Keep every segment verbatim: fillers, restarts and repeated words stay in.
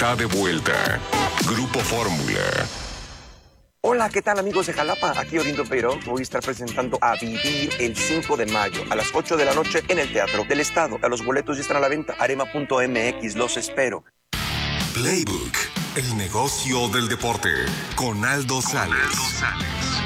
está de vuelta. Grupo Fórmula. Hola, ¿qué tal amigos de Jalapa? Aquí Orindo Peiró. Voy a estar presentando A Vivir el cinco de mayo a las ocho de la noche en el Teatro del Estado. A los boletos ya están a la venta. Arema punto M X, los espero. Playbook, el negocio del deporte, con Aldo Sales. Con Aldo Sales.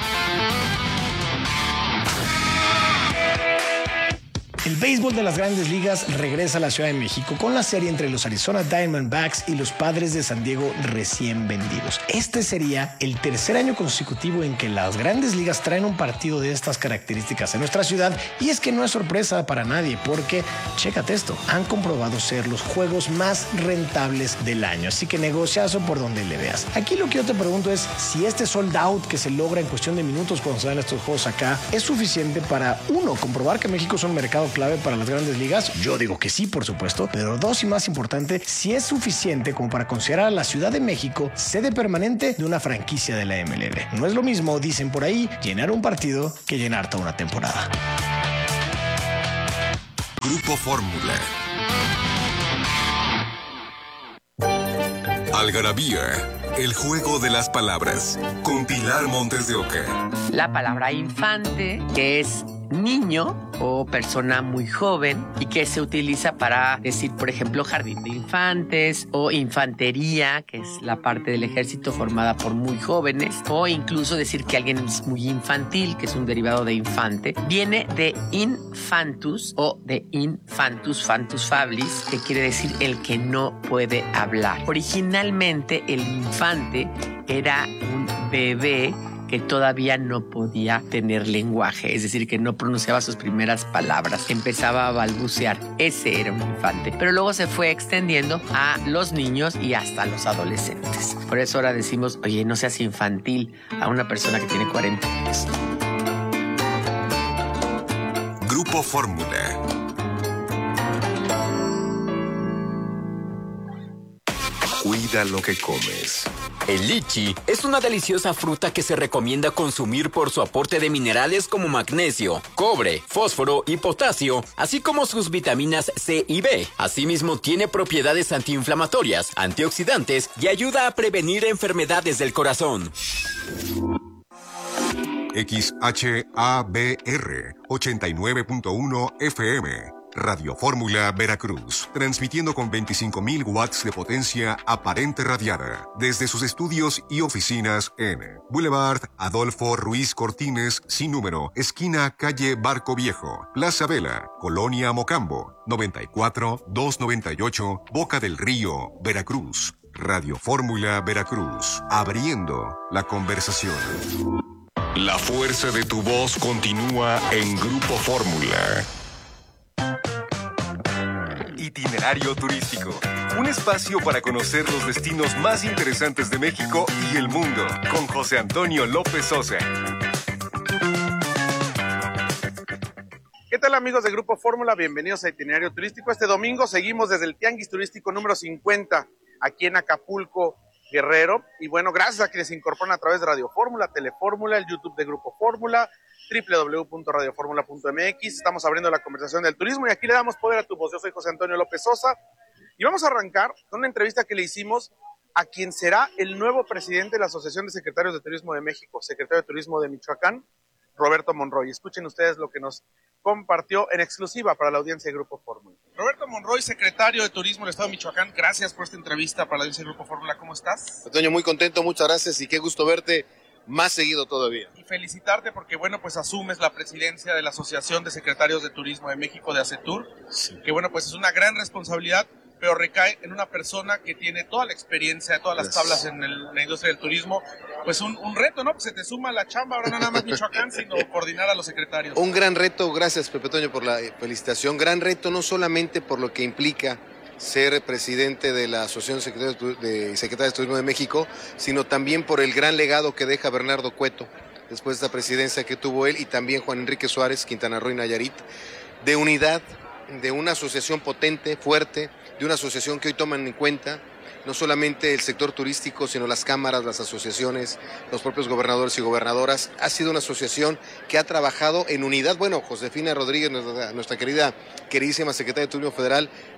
El béisbol de las Grandes Ligas regresa a la Ciudad de México con la serie entre los Arizona Diamondbacks y los Padres de San Diego recién vendidos. Este sería el tercer año consecutivo en que las Grandes Ligas traen un partido de estas características en nuestra ciudad, y es que no es sorpresa para nadie porque, chécate esto, han comprobado ser los juegos más rentables del año, así que negociazo por donde le veas. Aquí lo que yo te pregunto es si este sold out que se logra en cuestión de minutos cuando se dan estos juegos acá es suficiente para, uno, comprobar que México es un mercado clave para las Grandes Ligas. Yo digo que sí, por supuesto, pero dos, y más importante, si es suficiente como para considerar a la Ciudad de México sede permanente de una franquicia de la M L B. No es lo mismo, dicen por ahí, llenar un partido que llenar toda una temporada. Grupo Fórmula. Algarabía, el juego de las palabras, con Pilar Montes de Oca. La palabra infante, que es niño o persona muy joven y que se utiliza para decir, por ejemplo, jardín de infantes o infantería, que es la parte del ejército formada por muy jóvenes, o incluso decir que alguien es muy infantil, que es un derivado de infante. Viene de infantus o de infantus, fantus fablis, que quiere decir el que no puede hablar. Originalmente el infante era un bebé que todavía no podía tener lenguaje, es decir, que no pronunciaba sus primeras palabras, empezaba a balbucear. Ese era un infante. Pero luego se fue extendiendo a los niños y hasta a los adolescentes. Por eso ahora decimos, oye, no seas infantil a una persona que tiene cuarenta años. Grupo Fórmula. Cuida lo que comes. El lichi es una deliciosa fruta que se recomienda consumir por su aporte de minerales como magnesio, cobre, fósforo y potasio, así como sus vitaminas C y B. Asimismo, tiene propiedades antiinflamatorias, antioxidantes y ayuda a prevenir enfermedades del corazón. X H A B R ochenta y nueve punto uno F M. Radio Fórmula Veracruz, transmitiendo con veinticinco mil watts de potencia aparente radiada desde sus estudios y oficinas en Boulevard Adolfo Ruiz Cortines, sin número, esquina calle Barco Viejo, Plaza Vela, Colonia Mocambo, noventa y cuatro, doscientos noventa y ocho, Boca del Río, Veracruz. Radio Fórmula Veracruz, abriendo la conversación. La fuerza de tu voz continúa en Grupo Fórmula. Itinerario turístico, un espacio para conocer los destinos más interesantes de México y el mundo, con José Antonio López Sosa. ¿Qué tal amigos de Grupo Fórmula? Bienvenidos a Itinerario Turístico. Este domingo seguimos desde el Tianguis Turístico número cincuenta, aquí en Acapulco, Guerrero. Y bueno, gracias a quienes se incorporan a través de Radio Fórmula, Telefórmula, el YouTube de Grupo Fórmula, doble u doble u doble u punto radio fórmula punto m x. Estamos abriendo la conversación del turismo y aquí le damos poder a tu voz. Yo soy José Antonio López Sosa y vamos a arrancar con una entrevista que le hicimos a quien será el nuevo presidente de la Asociación de Secretarios de Turismo de México, secretario de Turismo de Michoacán, Roberto Monroy. Escuchen ustedes lo que nos compartió en exclusiva para la audiencia de Grupo Fórmula. Roberto Monroy, secretario de Turismo del Estado de Michoacán, gracias por esta entrevista para la audiencia de Grupo Fórmula. ¿Cómo estás? Antonio, muy contento, muchas gracias y qué gusto verte más seguido todavía. Y felicitarte porque, bueno, pues asumes la presidencia de la Asociación de Secretarios de Turismo de México, de ASETUR, sí. Que, bueno, pues es una gran responsabilidad, pero recae en una persona que tiene toda la experiencia, todas las tablas en el, la industria del turismo. Pues un, un reto, ¿no? Pues se te suma la chamba, ahora no nada más Michoacán, sino coordinar a los secretarios. Un gran reto, gracias Pepe Toño por la felicitación, gran reto no solamente por lo que implica ser presidente de la Asociación de Secretarios de Turismo de México, sino también por el gran legado que deja Bernardo Cueto, después de esta presidencia que tuvo él, y también Juan Enrique Suárez, Quintana Roo y Nayarit, de unidad, de una asociación potente, fuerte, de una asociación que hoy toman en cuenta no solamente el sector turístico, sino las cámaras, las asociaciones, los propios gobernadores y gobernadoras. Ha sido una asociación que ha trabajado en unidad. Bueno, Josefina Rodríguez, nuestra, nuestra querida, queridísima secretaria de Turismo Federal,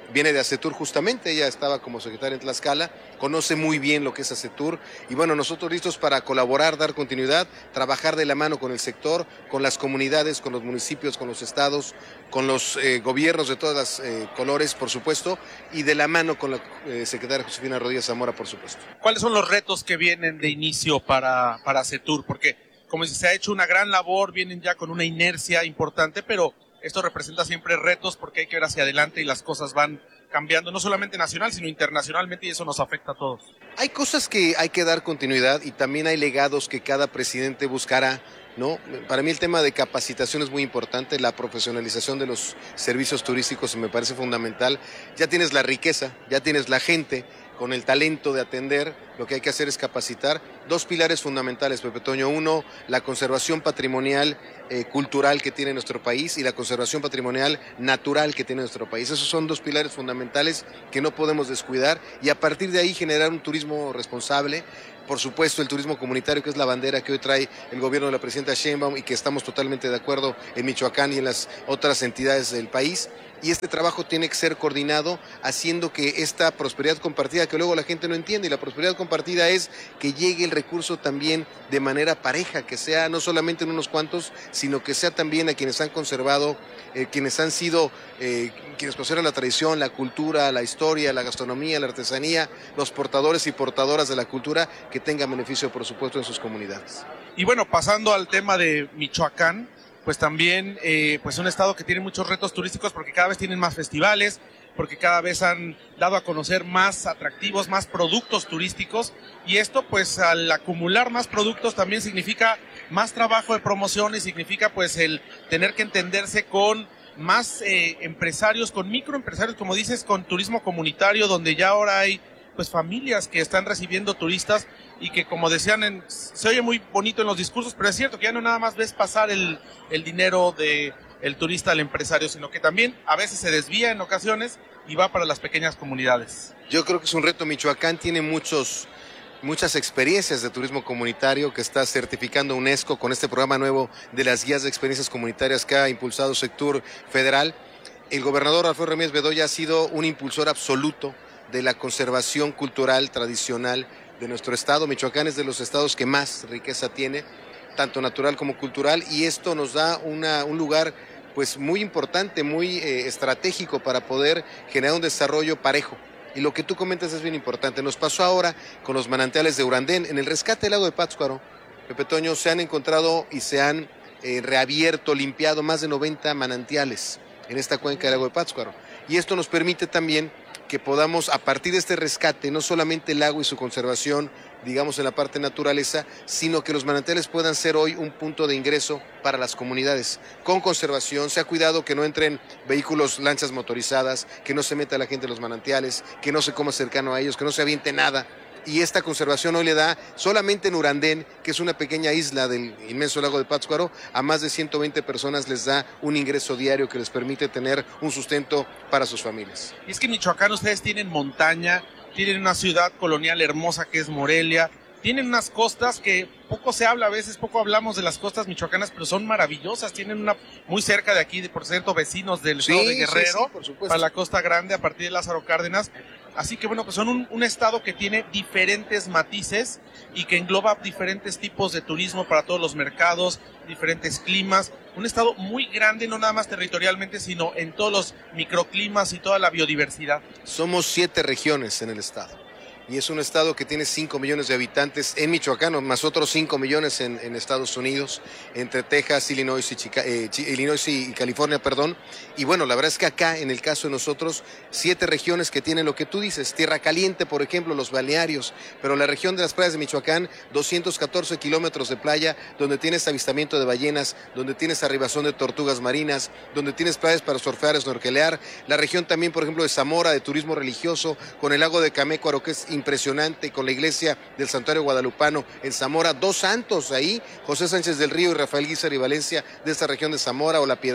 viene de ASETUR justamente, ella estaba como secretaria en Tlaxcala, conoce muy bien lo que es ASETUR y bueno, nosotros listos para colaborar, dar continuidad, trabajar de la mano con el sector, con las comunidades, con los municipios, con los estados, con los eh, gobiernos de todos los eh, colores, por supuesto, y de la mano con la eh, secretaria Josefina Rodríguez Zamora, por supuesto. ¿Cuáles son los retos que vienen de inicio para, para ASETUR? Porque como se ha hecho una gran labor, vienen ya con una inercia importante, pero esto representa siempre retos porque hay que ver hacia adelante y las cosas van cambiando, no solamente nacional, sino internacionalmente, y eso nos afecta a todos. Hay cosas que hay que dar continuidad y también hay legados que cada presidente buscará, ¿no? Para mí el tema de capacitación es muy importante, la profesionalización de los servicios turísticos me parece fundamental. Ya tienes la riqueza, ya tienes la gente con el talento de atender, lo que hay que hacer es capacitar. Dos pilares fundamentales, Pepe Toño. Uno, la conservación patrimonial eh, cultural que tiene nuestro país y la conservación patrimonial natural que tiene nuestro país. Esos son dos pilares fundamentales que no podemos descuidar y a partir de ahí generar un turismo responsable. Por supuesto, el turismo comunitario, que es la bandera que hoy trae el gobierno de la presidenta Sheinbaum y que estamos totalmente de acuerdo en Michoacán y en las otras entidades del país. Y este trabajo tiene que ser coordinado haciendo que esta prosperidad compartida, que luego la gente no entiende, y la prosperidad compartida es que llegue el recurso también de manera pareja, que sea no solamente en unos cuantos, sino que sea también a quienes han conservado, eh, quienes han sido, eh, quienes conservan la tradición, la cultura, la historia, la gastronomía, la artesanía, los portadores y portadoras de la cultura, que tengan beneficio, por supuesto, en sus comunidades. Y bueno, pasando al tema de Michoacán, pues también eh, pues un estado que tiene muchos retos turísticos porque cada vez tienen más festivales, porque cada vez han dado a conocer más atractivos, más productos turísticos, y esto pues al acumular más productos también significa más trabajo de promoción y significa pues el tener que entenderse con más eh, empresarios, con microempresarios, como dices, con turismo comunitario, donde ya ahora hay pues familias que están recibiendo turistas y que, como decían, en, se oye muy bonito en los discursos, pero es cierto que ya no nada más ves pasar el, el dinero de el turista al empresario, sino que también a veces se desvía en ocasiones y va para las pequeñas comunidades. Yo creo que es un reto. Michoacán tiene muchos, muchas experiencias de turismo comunitario que está certificando UNESCO con este programa nuevo de las guías de experiencias comunitarias que ha impulsado Sectur Federal. El gobernador Alfredo Ramírez Bedoya ha sido un impulsor absoluto de la conservación cultural tradicional de nuestro estado. Michoacán es de los estados que más riqueza tiene, tanto natural como cultural, y esto nos da una, un lugar pues muy importante, muy eh, estratégico para poder generar un desarrollo parejo. Y lo que tú comentas es bien importante. Nos pasó ahora con los manantiales de Urandén. En el rescate del lago de Pátzcuaro, Pepe Toño, se han encontrado y se han eh, reabierto, limpiado más de noventa manantiales en esta cuenca del lago de Pátzcuaro. Y esto nos permite también que podamos, a partir de este rescate, no solamente el lago y su conservación, digamos en la parte naturaleza, sino que los manantiales puedan ser hoy un punto de ingreso para las comunidades. Con conservación, se ha cuidado que no entren vehículos, lanchas motorizadas, que no se meta la gente en los manantiales, que no se coma cercano a ellos, que no se aviente nada. Y esta conservación hoy le da, solamente en Urandén, que es una pequeña isla del inmenso lago de Pátzcuaro, a más de ciento veinte personas les da un ingreso diario que les permite tener un sustento para sus familias. Y es que en Michoacán ustedes tienen montaña, tienen una ciudad colonial hermosa que es Morelia, tienen unas costas que poco se habla, a veces poco hablamos de las costas michoacanas, pero son maravillosas. Tienen una muy cerca de aquí, de, por cierto, vecinos del sí, estado de Guerrero, sí, sí, por supuesto, para la Costa Grande, a partir de Lázaro Cárdenas. Así que bueno, pues son un, un estado que tiene diferentes matices y que engloba diferentes tipos de turismo para todos los mercados, diferentes climas. Un estado muy grande, no nada más territorialmente, sino en todos los microclimas y toda la biodiversidad. Somos siete regiones en el estado. Y es un estado que tiene cinco millones de habitantes en Michoacán, más otros cinco millones en, en Estados Unidos, entre Texas, Illinois y, Chica, eh, Illinois y California, perdón. Y bueno, la verdad es que acá, en el caso de nosotros, siete regiones que tienen lo que tú dices, Tierra Caliente, por ejemplo, los balnearios, pero la región de las playas de Michoacán, doscientos catorce kilómetros de playa, donde tienes avistamiento de ballenas, donde tienes arribazón de tortugas marinas, donde tienes playas para surfear, snorkelear. La región también, por ejemplo, de Zamora, de turismo religioso, con el lago de Camécuaro, que es impresionante, con la iglesia del Santuario Guadalupano en Zamora, dos santos ahí, José Sánchez del Río y Rafael Guízar y Valencia, de esta región de Zamora, o La Piedad,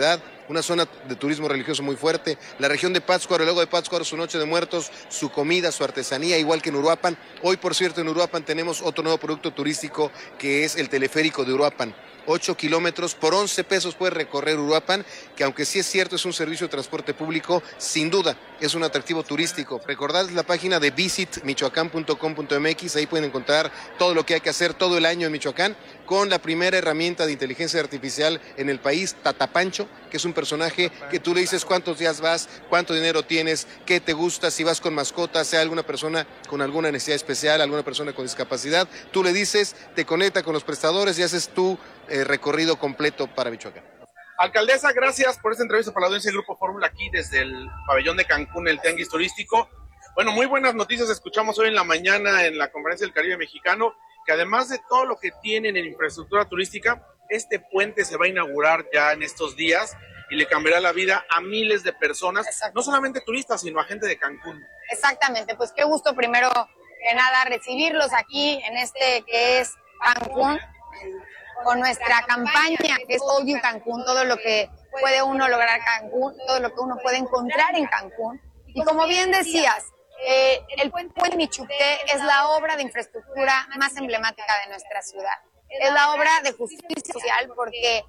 una zona de turismo religioso muy fuerte. La región de Pátzcuaro, el lago de Pátzcuaro, su Noche de Muertos, su comida, su artesanía, igual que en Uruapan. Hoy, por cierto, en Uruapan tenemos otro nuevo producto turístico que es el teleférico de Uruapan. ocho kilómetros, por once pesos puedes recorrer Uruapan, que aunque sí es cierto es un servicio de transporte público, sin duda es un atractivo turístico. Recordad la página de visit michoacán punto com punto m x, ahí pueden encontrar todo lo que hay que hacer todo el año en Michoacán, con la primera herramienta de inteligencia artificial en el país, Tatapancho, que es un personaje que tú le dices cuántos días vas, cuánto dinero tienes, qué te gusta, si vas con mascotas, sea alguna persona con alguna necesidad especial, alguna persona con discapacidad, tú le dices, te conecta con los prestadores y haces tu eh, recorrido completo para Michoacán. Alcaldesa, gracias por esta entrevista para la audiencia del Grupo Fórmula aquí desde el pabellón de Cancún, el Tianguis Turístico. Bueno, muy buenas noticias escuchamos hoy en la mañana en la Conferencia del Caribe Mexicano, que además de todo lo que tienen en infraestructura turística, este puente se va a inaugurar ya en estos días y le cambiará la vida a miles de personas, no solamente turistas, sino a gente de Cancún. Exactamente, pues qué gusto primero que nada recibirlos aquí en este que es Cancún, con nuestra campaña que es All You Cancún, todo lo que puede uno lograr en Cancún, todo lo que uno puede encontrar en Cancún. Y como bien decías, eh, el Puente Michuqué es la obra de infraestructura más emblemática de nuestra ciudad. Es la obra de justicia social porque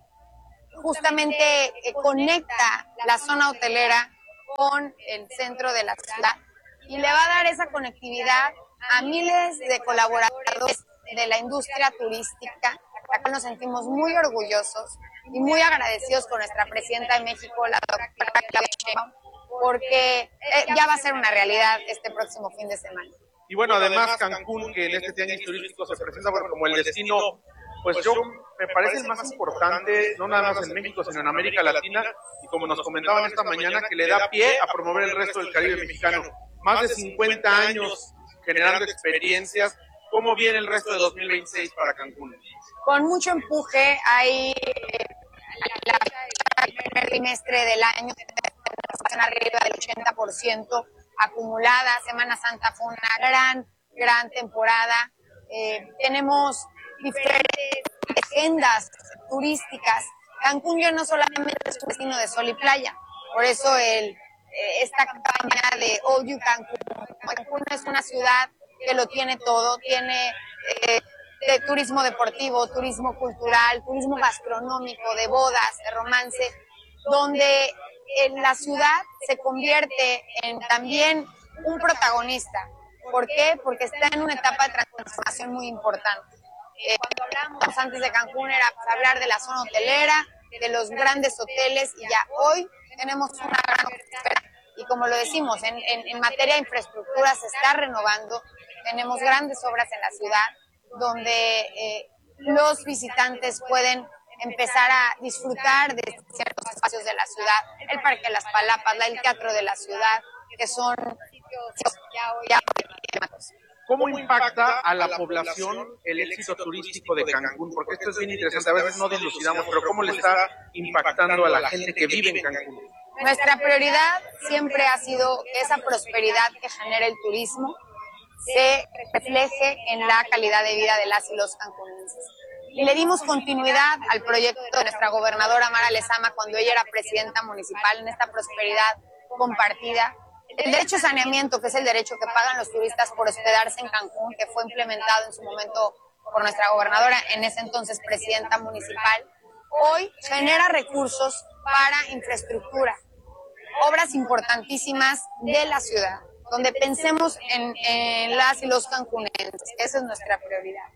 justamente eh, conecta la zona hotelera con el centro de la ciudad y le va a dar esa conectividad a miles de colaboradores de la industria turística. Acá nos sentimos muy orgullosos y muy agradecidos con nuestra presidenta de México, la doctora Claudia Sheinbaum, porque eh, ya va a ser una realidad este próximo fin de semana. Y bueno, además Cancún, que en este tianguis turístico se presenta bueno, como el destino, pues yo me parece el más importante, no nada más en México, sino en América Latina, y como nos comentaban esta mañana, que le da pie a promover el resto del Caribe mexicano. Más de cincuenta años generando experiencias. ¿Cómo viene el resto de dos mil veintiséis para Cancún? Con mucho empuje, hay eh, la, la, el primer trimestre del año, arriba del ochenta por ciento acumulada. Semana Santa fue una gran, gran temporada. Eh, tenemos diferentes agendas turísticas. Cancún ya no solamente es un destino de sol y playa, por eso el, eh, esta campaña de All You Cancún. Cancún es una ciudad que lo tiene todo, tiene eh, de turismo deportivo, turismo cultural, turismo gastronómico, de bodas, de romance, donde en la ciudad se convierte en también un protagonista. ¿Por qué? Porque está en una etapa de transformación muy importante. Eh, cuando hablábamos antes de Cancún era pues, hablar de la zona hotelera, de los grandes hoteles, y ya hoy tenemos una gran oferta. Y como lo decimos, en, en, en materia de infraestructura se está renovando. Tenemos grandes obras en la ciudad donde eh, los visitantes pueden empezar a disfrutar de ciertos espacios de la ciudad, el Parque de las Palapas, el Teatro de la Ciudad, que son sitios ya hoy emblemáticos. ¿Cómo impacta a la población el éxito turístico de Cancún? Porque esto es bien interesante, a veces no dilucidamos, pero ¿cómo le está impactando a la gente que vive en Cancún? Nuestra prioridad siempre ha sido que esa prosperidad que genera el turismo se refleje en la calidad de vida de las y los cancunenses. Y le dimos continuidad al proyecto de nuestra gobernadora Mara Lezama cuando ella era presidenta municipal en esta prosperidad compartida. El derecho a saneamiento, que es el derecho que pagan los turistas por hospedarse en Cancún, que fue implementado en su momento por nuestra gobernadora, en ese entonces presidenta municipal, hoy genera recursos para infraestructura, obras importantísimas de la ciudad, donde pensemos en, en las y los cancunenses. Esa es nuestra prioridad.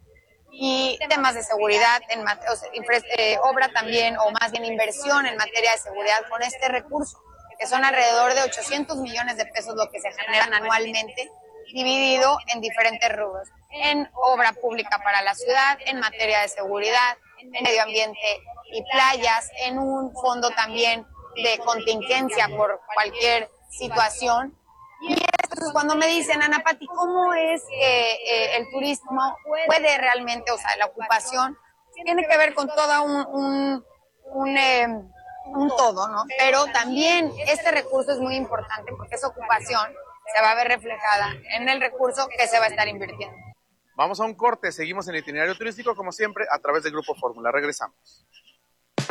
Y temas de seguridad, en, o sea, eh, obra también, o más bien inversión en materia de seguridad con este recurso, que son alrededor de ochocientos millones de pesos lo que se generan anualmente, dividido en diferentes rubros, en obra pública para la ciudad, en materia de seguridad, en medio ambiente y playas, en un fondo también de contingencia por cualquier situación. Y entonces cuando me dicen, Ana Pati, ¿cómo es que eh, el turismo puede realmente, o sea, la ocupación, tiene que ver con todo un, un, un, eh, un todo, ¿no? Pero también este recurso es muy importante porque esa ocupación se va a ver reflejada en el recurso que se va a estar invirtiendo. Vamos a un corte, seguimos en el itinerario turístico como siempre a través del Grupo Fórmula. Regresamos.